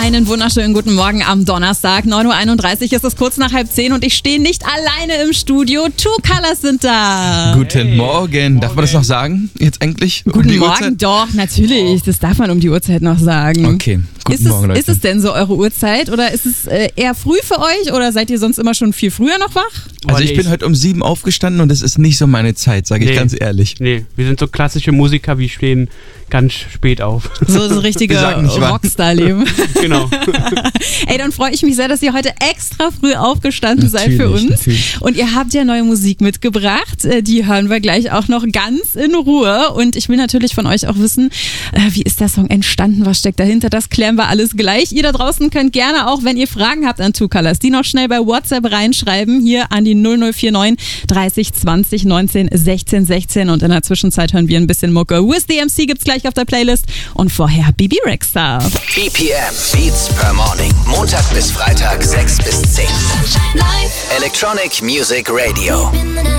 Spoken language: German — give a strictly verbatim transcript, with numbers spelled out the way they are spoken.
Einen wunderschönen guten Morgen am Donnerstag. neun Uhr einunddreißig ist es, kurz nach halb zehn und ich stehe nicht alleine im Studio. Two Colors sind da. Guten hey. Morgen. Darf man das noch sagen? Jetzt eigentlich? Guten um die Morgen, Uhrzeit? doch, natürlich. Das darf man um die Uhrzeit noch sagen. Okay, guten ist es, Morgen, Leute. Ist es denn so eure Uhrzeit oder ist es äh, eher früh für euch oder seid ihr sonst immer schon viel früher noch wach? Also ich bin heute um sieben aufgestanden und das ist nicht so meine Zeit, sage ich Nee. ganz ehrlich. Nee, wir sind so klassische Musiker, wir stehen ganz spät auf. So so richtige Wir sagen nicht wann. Rockstar-Leben. Genau. Ey, dann freue ich mich sehr, dass ihr heute extra früh aufgestanden seid für Natürlich, uns. natürlich. Und ihr habt ja neue Musik mitgebracht. Äh, Die hören wir gleich auch noch ganz in Ruhe. Und ich will natürlich von euch auch wissen, äh, wie ist der Song entstanden? Was steckt dahinter? Das klären wir alles gleich. Ihr da draußen könnt gerne auch, wenn ihr Fragen habt an Two Colors, die noch schnell bei WhatsApp reinschreiben. Hier an die null null vier neun dreißig zwanzig neunzehn sechzehn sechzehn. Und in der Zwischenzeit hören wir ein bisschen Mucke. With the M C gibt's gleich auf der Playlist. Und vorher Bibi Rexha. B P M Beats per Morning. Montag bis Freitag sechs bis zehn. Electronic Music Radio.